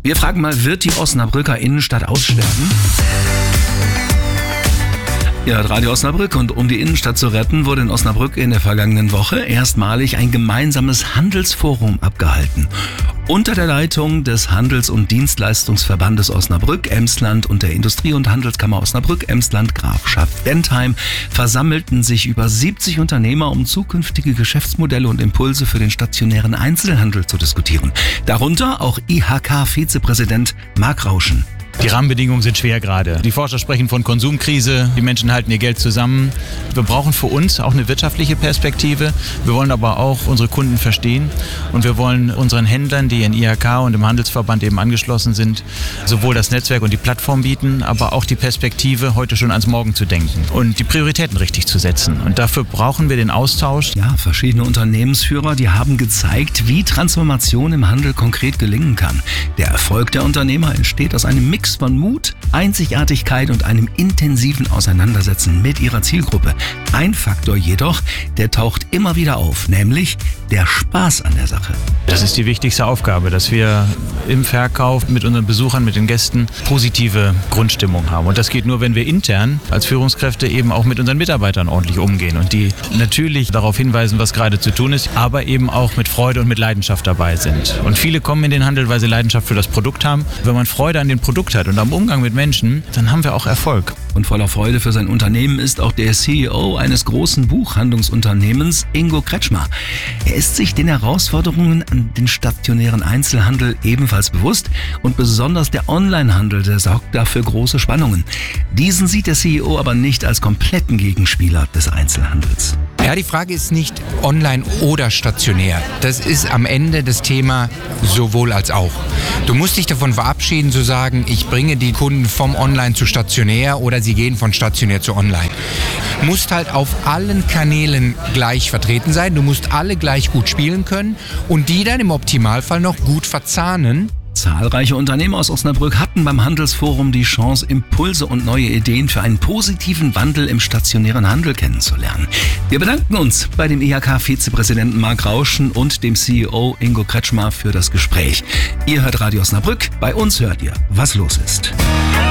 Wir fragen mal, wird die Osnabrücker Innenstadt aussterben? Ihr hört Radio Osnabrück und um die Innenstadt zu retten, wurde in Osnabrück in der vergangenen Woche erstmalig ein gemeinsames Handelsforum abgehalten. Unter der Leitung des Handels- und Dienstleistungsverbandes Osnabrück, Emsland und der Industrie- und Handelskammer Osnabrück, Emsland, Grafschaft Bentheim versammelten sich über 70 Unternehmer, um zukünftige Geschäftsmodelle und Impulse für den stationären Einzelhandel zu diskutieren. Darunter auch IHK-Vizepräsident Marc Rauschen. Die Rahmenbedingungen sind schwer gerade. Die Forscher sprechen von Konsumkrise, die Menschen halten ihr Geld zusammen. Wir brauchen für uns auch eine wirtschaftliche Perspektive. Wir wollen aber auch unsere Kunden verstehen und wir wollen unseren Händlern, die in IHK und im Handelsverband eben angeschlossen sind, sowohl das Netzwerk und die Plattform bieten, aber auch die Perspektive, heute schon ans Morgen zu denken und die Prioritäten richtig zu setzen. Und dafür brauchen wir den Austausch. Ja, verschiedene Unternehmensführer, die haben gezeigt, wie Transformation im Handel konkret gelingen kann. Der Erfolg der Unternehmer entsteht aus einem Mix von Mut, Einzigartigkeit und einem intensiven Auseinandersetzen mit ihrer Zielgruppe. Ein Faktor jedoch, der taucht immer wieder auf, nämlich der Spaß an der Sache. Das ist die wichtigste Aufgabe, dass wir im Verkauf mit unseren Besuchern, mit den Gästen positive Grundstimmung haben. Und das geht nur, wenn wir intern als Führungskräfte eben auch mit unseren Mitarbeitern ordentlich umgehen und die natürlich darauf hinweisen, was gerade zu tun ist, aber eben auch mit Freude und mit Leidenschaft dabei sind. Und viele kommen in den Handel, weil sie Leidenschaft für das Produkt haben. Wenn man Freude an dem Produkt hat und am Umgang mit Menschen, dann haben wir auch Erfolg. Und voller Freude für sein Unternehmen ist auch der CEO eines großen Buchhandlungsunternehmens, Ingo Kretschmer. Er ist sich den Herausforderungen an den stationären Einzelhandel ebenfalls bewusst und besonders der Onlinehandel, der sorgt dafür große Spannungen. Diesen sieht der CEO aber nicht als kompletten Gegenspieler des Einzelhandels. Ja, die Frage ist nicht online oder stationär. Das ist am Ende das Thema sowohl als auch. Du musst dich davon verabschieden zu sagen, ich bringe die Kunden vom Online zu stationär oder sie gehen von stationär zu online. Du musst halt auf allen Kanälen gleich vertreten sein, du musst alle gleich gut spielen können und die dann im Optimalfall noch gut verzahnen. Zahlreiche Unternehmer aus Osnabrück hatten beim Handelsforum die Chance, Impulse und neue Ideen für einen positiven Wandel im stationären Handel kennenzulernen. Wir bedanken uns bei dem IHK-Vizepräsidenten Marc Rauschen und dem CEO Ingo Kretschmer für das Gespräch. Ihr hört Radio Osnabrück, bei uns hört ihr, was los ist.